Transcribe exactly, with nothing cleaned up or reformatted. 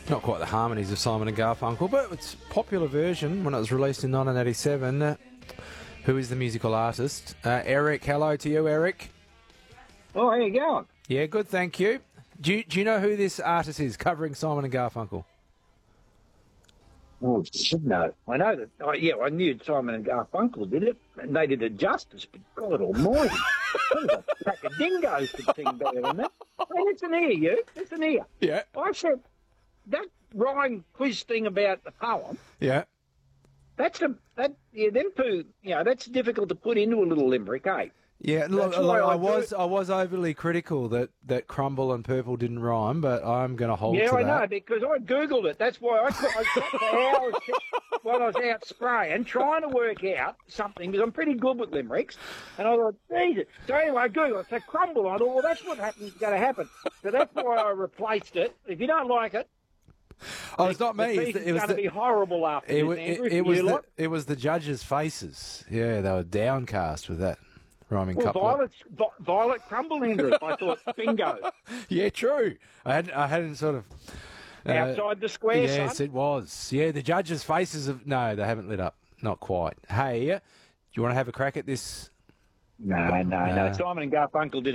Not quite the harmonies of Simon and Garfunkel, but it's a popular version when it was released in nineteen eighty-seven. Uh, who is the musical artist? Uh, Eric, hello to you, Eric. Oh, how you going? Yeah, good, thank you. Do you, do you know who this artist is covering Simon and Garfunkel? Oh, no. I know that. Oh, yeah, I knew Simon and Garfunkel did it, and they did it justice, but God almighty. What was a pack of dingoes could sing better than that? Hey, listen here, you. Listen here. Yeah. I said, that rhyme quiz thing about the poem, Yeah. that's a, that, yeah, them two, you know, that's difficult to put into a little limerick, eh? Yeah, look, That's why look, I I do was it. I was overly critical that, that crumble and purple didn't rhyme, but I'm going to hold Yeah, to I that. know, because I Googled it. That's why I, I sat for hours while I was out spraying, trying to work out something, because I'm pretty good with limericks. And I thought, Jesus. So anyway, I Googled it. So crumble, I thought, well, that's what happened, going to happen. So that's why I replaced it. If you don't like it, Oh, it's not the me. It's piece the, is it was going to the, be horrible after it, this, wa- Andrew. it, for it was you the, lot. it was the judges' faces. Yeah, they were downcast with that rhyming Well, couplet. Violet, Vi- Violet crumble, Andrew. I thought, bingo. Yeah, true. I hadn't, I hadn't sort of... uh, Outside the square, Yes, son. it was. Yeah, the judges' faces have... No, they haven't lit up. Not quite. Hey, do you want to have a crack at this? No, no, no. No. Simon and Garfunkel did